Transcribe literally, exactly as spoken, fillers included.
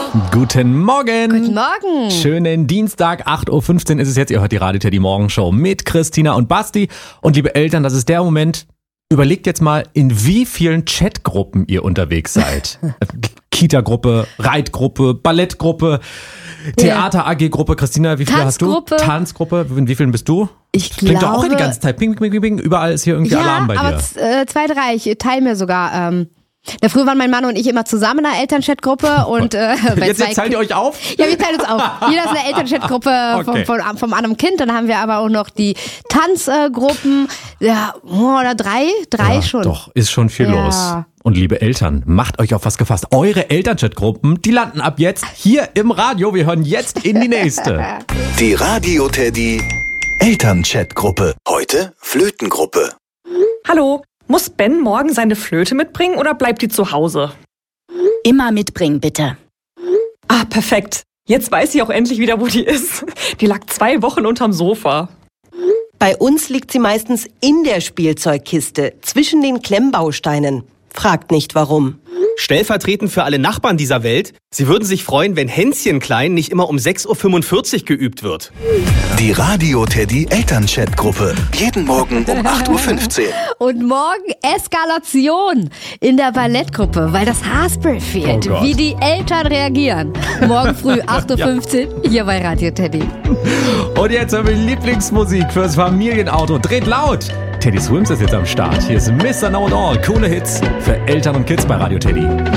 Guten Morgen. Guten Morgen. Schönen Dienstag, acht Uhr fünfzehn ist es jetzt. Ihr hört die Radio Teddy Morgenshow mit Christina und Basti. Und liebe Eltern, das ist der Moment. Überlegt jetzt mal, in wie vielen Chatgruppen ihr unterwegs seid. Kita-Gruppe, Reitgruppe, Ballettgruppe, Theater-A G-Gruppe. Christina, wie viele hast du? Tanzgruppe. In wie vielen bist du? Ich das klingt glaube, ja auch die ganze Zeit. Ping, ping, ping, ping. Überall ist hier irgendwie ja, Alarm bei dir. aber äh, zwei, drei. Ich teile mir sogar. Ähm, ja, früher waren mein Mann und ich immer zusammen in einer Elternchatgruppe und äh, bei jetzt, zwei jetzt teilt ihr euch auf? Ja, wir teilen uns auf. Jeder ist eine Elternchatgruppe Okay. vom, vom, vom anderen Kind. Dann haben wir aber auch noch die Tanzgruppen. Ja, oder drei, drei ja, schon. Doch, ist schon viel Ja. los. Und liebe Eltern, macht euch auf was gefasst. Eure Elternchatgruppen, die landen ab jetzt hier im Radio. Wir hören jetzt in die nächste. Die Radio Teddy Elternchatgruppe. Heute Flötengruppe. Hallo, muss Ben morgen seine Flöte mitbringen oder bleibt die zu Hause? Immer mitbringen, bitte. Ah, perfekt. Jetzt weiß ich auch endlich wieder, wo die ist. Die lag zwei Wochen unterm Sofa. Bei uns liegt sie meistens in der Spielzeugkiste, zwischen den Klemmbausteinen. Fragt nicht warum. Stellvertretend für alle Nachbarn dieser Welt, sie würden sich freuen, wenn Hänschen klein nicht immer um sechs Uhr fünfundvierzig geübt wird. Die Radio Teddy Elternchatgruppe. Jeden Morgen um acht Uhr fünfzehn. Und morgen Eskalation in der Ballettgruppe, weil das Haarspray fehlt. Oh Gott. Wie die Eltern reagieren. Morgen früh acht Uhr fünfzehn hier bei Radio Teddy. Und jetzt haben wir Lieblingsmusik fürs Familienauto. Dreht laut! Teddy Swims ist jetzt am Start. Hier ist Mister Know It All. Coole Hits für Eltern und Kids bei Radio Teddy.